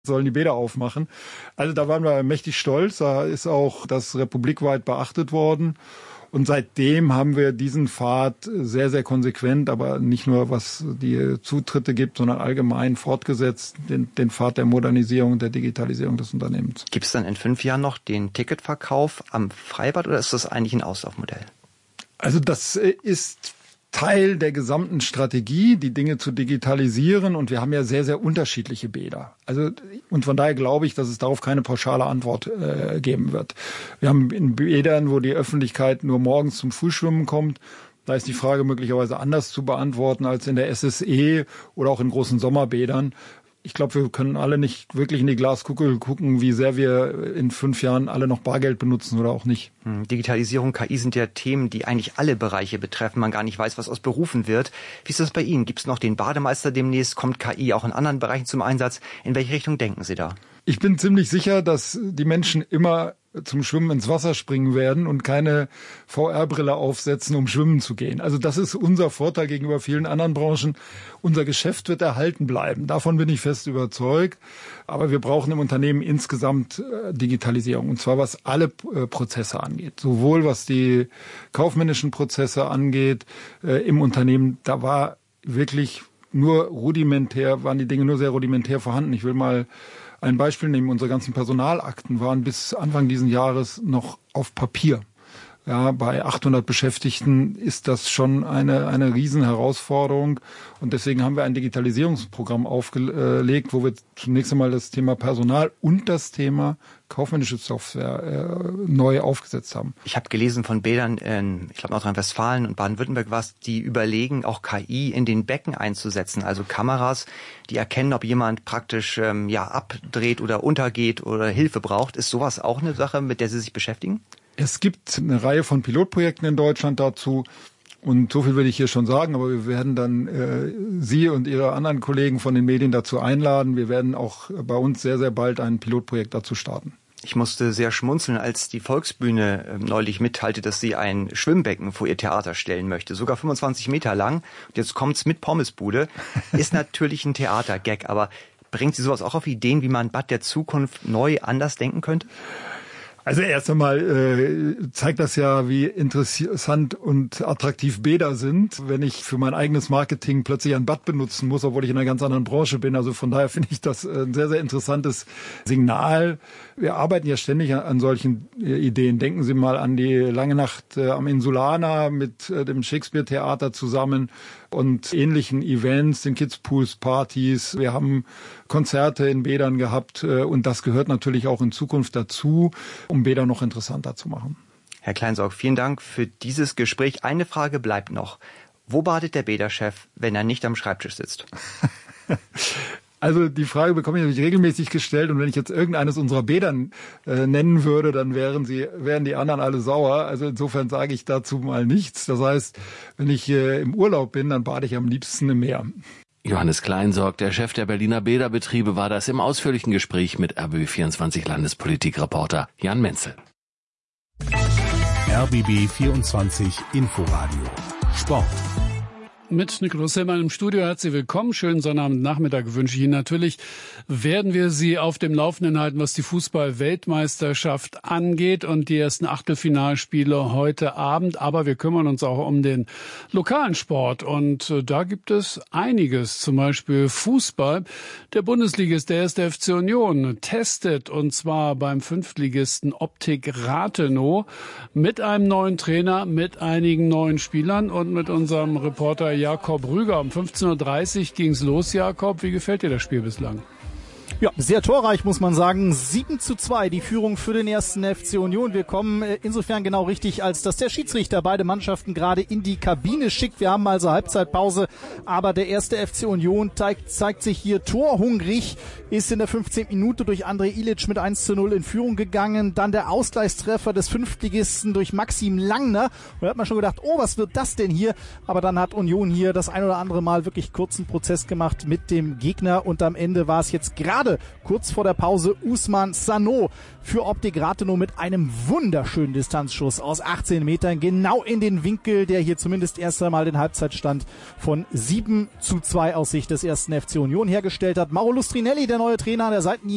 sollen die Bäder aufmachen. Also da waren wir mächtig stolz. Da ist auch das republikweit beachtet worden. Und seitdem haben wir diesen Pfad sehr, sehr konsequent, aber nicht nur was die Zutritte gibt, sondern allgemein fortgesetzt, den Pfad der Modernisierung und der Digitalisierung des Unternehmens. Gibt es dann in 5 Jahren noch den Ticketverkauf am Freibad oder ist das eigentlich ein Auslaufmodell? Also das ist Teil der gesamten Strategie, die Dinge zu digitalisieren. Und wir haben ja sehr, sehr unterschiedliche Bäder. Und von daher glaube ich, dass es darauf keine pauschale Antwort geben wird. Wir haben in Bädern, wo die Öffentlichkeit nur morgens zum Frühschwimmen kommt, da ist die Frage möglicherweise anders zu beantworten als in der SSE oder auch in großen Sommerbädern. Ich glaube, wir können alle nicht wirklich in die Glaskugel gucken, wie sehr wir in 5 Jahren alle noch Bargeld benutzen oder auch nicht. Digitalisierung, KI sind ja Themen, die eigentlich alle Bereiche betreffen. Man gar nicht weiß, was aus Berufen wird. Wie ist das bei Ihnen? Gibt es noch den Bademeister demnächst? Kommt KI auch in anderen Bereichen zum Einsatz? In welche Richtung denken Sie da? Ich bin ziemlich sicher, dass die Menschen immer zum Schwimmen ins Wasser springen werden und keine VR-Brille aufsetzen, um schwimmen zu gehen. Also das ist unser Vorteil gegenüber vielen anderen Branchen. Unser Geschäft wird erhalten bleiben. Davon bin ich fest überzeugt. Aber wir brauchen im Unternehmen insgesamt Digitalisierung. Und zwar was alle Prozesse angeht. Sowohl was die kaufmännischen Prozesse angeht im Unternehmen. Da war wirklich waren die Dinge nur sehr rudimentär vorhanden. Ich will mal ein Beispiel nehmen. Unsere ganzen Personalakten waren bis Anfang dieses Jahres noch auf Papier. Ja, bei 800 Beschäftigten ist das schon eine Riesenherausforderung. Und deswegen haben wir ein Digitalisierungsprogramm aufgelegt, wo wir zunächst einmal das Thema Personal und das Thema kaufmännische Software neu aufgesetzt haben. Ich habe gelesen von Bädern in, ich glaube, Nordrhein-Westfalen und Baden-Württemberg die überlegen, auch KI in den Becken einzusetzen. Also Kameras, die erkennen, ob jemand praktisch abdreht oder untergeht oder Hilfe braucht. Ist sowas auch eine Sache, mit der Sie sich beschäftigen? Es gibt eine Reihe von Pilotprojekten in Deutschland dazu. Und so viel will ich hier schon sagen, aber wir werden dann Sie und Ihre anderen Kollegen von den Medien dazu einladen. Wir werden auch bei uns sehr, sehr bald ein Pilotprojekt dazu starten. Ich musste sehr schmunzeln, als die Volksbühne neulich mitteilte, dass sie ein Schwimmbecken vor ihr Theater stellen möchte. Sogar 25 Meter lang. Und jetzt kommt's mit Pommesbude. Ist natürlich ein Theatergag, aber bringt Sie sowas auch auf Ideen, wie man Bad der Zukunft neu anders denken könnte? Also erst einmal zeigt das ja, wie interessant und attraktiv Bäder sind, wenn ich für mein eigenes Marketing plötzlich ein Bad benutzen muss, obwohl ich in einer ganz anderen Branche bin. Also von daher finde ich das ein sehr, sehr interessantes Signal. Wir arbeiten ja ständig an solchen Ideen. Denken Sie mal an die Lange Nacht am Insulaner mit dem Shakespeare-Theater zusammen und ähnlichen Events, den Kids-Pools-Partys. Wir haben Konzerte in Bädern gehabt und das gehört natürlich auch in Zukunft dazu, um Bäder noch interessanter zu machen. Herr Kleinsorg, vielen Dank für dieses Gespräch. Eine Frage bleibt noch. Wo badet der Bäderchef, wenn er nicht am Schreibtisch sitzt? Also die Frage bekomme ich natürlich regelmäßig gestellt und wenn ich jetzt irgendeines unserer Bädern nennen würde, dann wären die anderen alle sauer. Also insofern sage ich dazu mal nichts. Das heißt, wenn ich im Urlaub bin, dann bade ich am liebsten im Meer. Johannes Kleinsorg, der Chef der Berliner Bäderbetriebe, war das im ausführlichen Gespräch mit RBB24 Landespolitikreporter Jan Menzel. RBB 24 Inforadio Sport. Mit Nikolaus Hellmann im Studio. Herzlich willkommen. Schönen Sonnabendnachmittag wünsche ich Ihnen. Natürlich werden wir Sie auf dem Laufenden halten, was die Fußball-Weltmeisterschaft angeht und die ersten Achtelfinalspiele heute Abend. Aber wir kümmern uns auch um den lokalen Sport. Und da gibt es einiges. Zum Beispiel Fußball. Der Bundesligist, der 1. FC Union, testet und zwar beim Fünftligisten Optik Rathenow mit einem neuen Trainer, mit einigen neuen Spielern und mit unserem Reporter Jakob Rüger. Um 15.30 Uhr ging's los, Jakob. Wie gefällt dir das Spiel bislang? Ja, sehr torreich, muss man sagen. 7:2 die Führung für den 1. FC Union. Wir kommen insofern genau richtig, als dass der Schiedsrichter beide Mannschaften gerade in die Kabine schickt. Wir haben also Halbzeitpause, aber der 1. FC Union zeigt sich hier torhungrig, ist in der 15. Minute durch André Ilic mit 1:0 in Führung gegangen. Dann der Ausgleichstreffer des Fünftligisten durch Maxim Langner. Und da hat man schon gedacht, oh, was wird das denn hier? Aber dann hat Union hier das ein oder andere Mal wirklich kurzen Prozess gemacht mit dem Gegner und am Ende war es jetzt gerade kurz vor der Pause Ousmane Sano für Optik Rathenow mit einem wunderschönen Distanzschuss aus 18 Metern, genau in den Winkel, der hier zumindest erst einmal den Halbzeitstand von 7:2 aus Sicht des 1. FC Union hergestellt hat. Mauro Lustrinelli, der neue Trainer an der Seitenlinie,